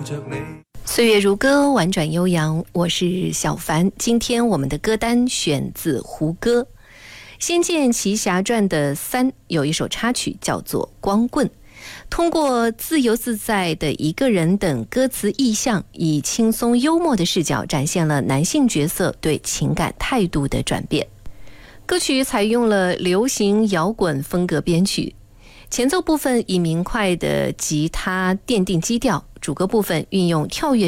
着你。 岁月如歌，婉转悠扬，我是小凡。今天我们的歌单选自胡歌，《仙剑奇侠传》的3有一首插曲叫做《光棍》，通过自由自在的一个人等歌词意象，以轻松幽默的视角展现了男性角色对情感态度的转变。歌曲采用了流行摇滚风格编曲，前奏部分以明快的吉他奠定基调，主歌部分运用跳跃